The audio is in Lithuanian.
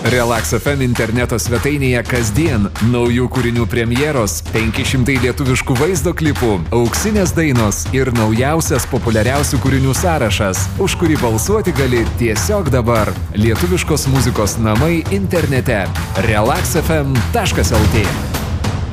Relax FM interneto svetainėje kasdien naujų kūrinių premjeros, 500 lietuviškų vaizdo klipų, auksinės dainos ir naujausias populiariausių kūrinių sąrašas, už kurį balsuoti gali tiesiog dabar. Lietuviškos muzikos namai internete. relaxfm.lt